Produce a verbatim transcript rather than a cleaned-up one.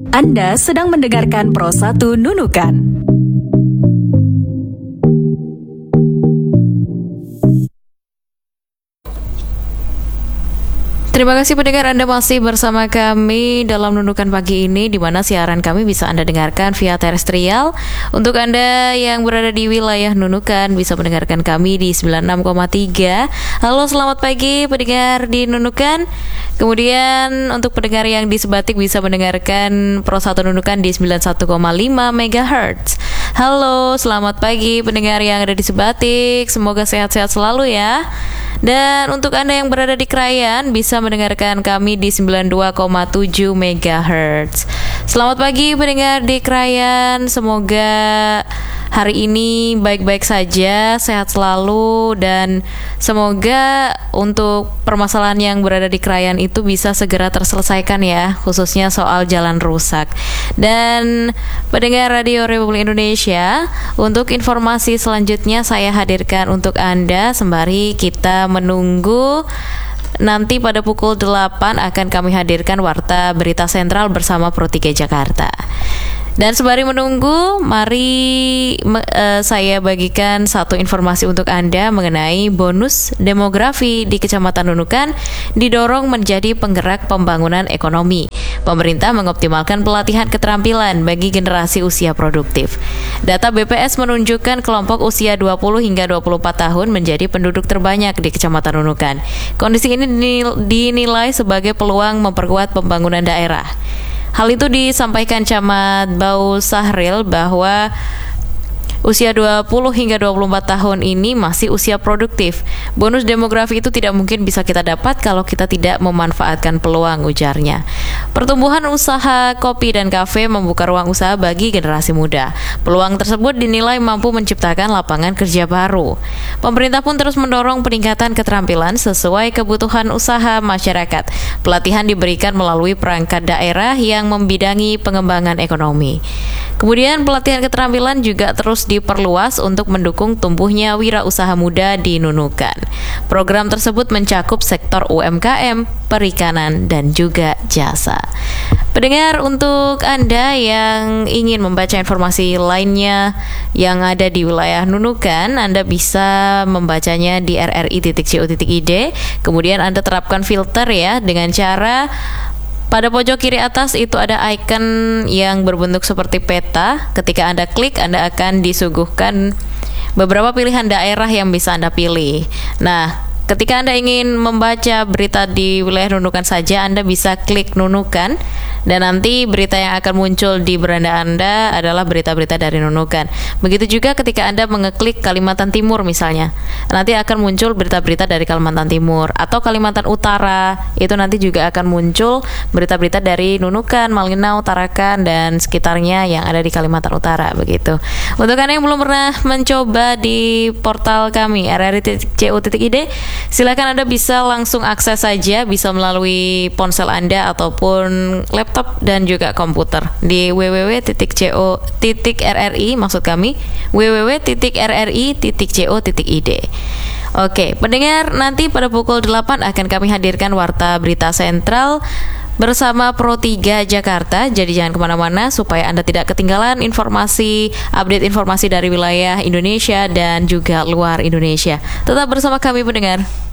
Anda sedang mendengarkan Pro satu Nunukan. Terima kasih pendengar, Anda masih bersama kami dalam Nunukan pagi ini, di mana siaran kami bisa Anda dengarkan via terestrial. Untuk Anda yang berada di wilayah Nunukan bisa mendengarkan kami di sembilan puluh enam koma tiga. Halo, selamat pagi pendengar di Nunukan. Kemudian untuk pendengar yang di Sebatik bisa mendengarkan Pro satu Nunukan di sembilan puluh satu koma lima megahertz. Halo, selamat pagi pendengar yang ada di Sebatik. Semoga sehat-sehat selalu ya. Dan untuk Anda yang berada di Krayan bisa mendengarkan kami di sembilan puluh dua koma tujuh megahertz. Selamat pagi pendengar di Krayan. Semoga hari ini baik-baik saja, sehat selalu, dan semoga untuk permasalahan yang berada di Krayan itu bisa segera terselesaikan ya, khususnya soal jalan rusak. Dan pendengar Radio Republik Indonesia, untuk informasi selanjutnya saya hadirkan untuk Anda sembari kita menunggu nanti pada pukul delapan akan kami hadirkan Warta Berita Sentral bersama Pro tiga Jakarta. Dan sembari menunggu, mari me, uh, saya bagikan satu informasi untuk Anda mengenai bonus demografi di Kecamatan Nunukan didorong menjadi penggerak pembangunan ekonomi. Pemerintah mengoptimalkan pelatihan keterampilan bagi generasi usia produktif. Data B P S menunjukkan kelompok usia dua puluh hingga dua puluh empat tahun menjadi penduduk terbanyak di Kecamatan Nunukan. Kondisi ini dinilai sebagai peluang memperkuat pembangunan daerah. Hal itu disampaikan Camat Bau Sahril bahwa usia dua puluh hingga dua puluh empat tahun ini masih usia produktif. Bonus demografi itu tidak mungkin bisa kita dapat kalau kita tidak memanfaatkan peluang, ujarnya. Pertumbuhan usaha kopi dan kafe membuka ruang usaha bagi generasi muda. Peluang tersebut dinilai mampu menciptakan lapangan kerja baru. Pemerintah pun terus mendorong peningkatan keterampilan sesuai kebutuhan usaha masyarakat. Pelatihan diberikan melalui perangkat daerah yang membidangi pengembangan ekonomi. Kemudian pelatihan keterampilan juga terus diperluas untuk mendukung tumbuhnya wirausaha muda di Nunukan. Program tersebut mencakup sektor U M K M, perikanan, dan juga jasa. Pendengar, untuk Anda yang ingin membaca informasi lainnya yang ada di wilayah Nunukan, Anda bisa membacanya di r r i titik co titik i d. Kemudian Anda terapkan filter ya dengan cara pada pojok kiri atas itu ada icon yang berbentuk seperti peta. Ketika Anda klik, Anda akan disuguhkan beberapa pilihan daerah yang bisa Anda pilih. Nah, ketika Anda ingin membaca berita di wilayah Nunukan saja, Anda bisa klik Nunukan, dan nanti berita yang akan muncul di beranda Anda adalah berita-berita dari Nunukan. Begitu juga ketika Anda mengeklik Kalimantan Timur misalnya, nanti akan muncul berita-berita dari Kalimantan Timur. Atau Kalimantan Utara, itu nanti juga akan muncul berita-berita dari Nunukan, Malinau, Tarakan, dan sekitarnya yang ada di Kalimantan Utara, begitu. Untuk Anda yang belum pernah mencoba di portal kami r r i titik co titik i d, silakan Anda bisa langsung akses saja, bisa melalui ponsel Anda ataupun laptop dan juga komputer di w w w titik co titik r r i, maksud kami w w w titik r r i titik co titik i d. Oke, pendengar, nanti pada pukul delapan akan kami hadirkan Warta Berita Sentral bersama Pro tiga Jakarta. Jadi jangan kemana-mana supaya Anda tidak ketinggalan informasi, update informasi dari wilayah Indonesia dan juga luar Indonesia. Tetap bersama kami pendengar.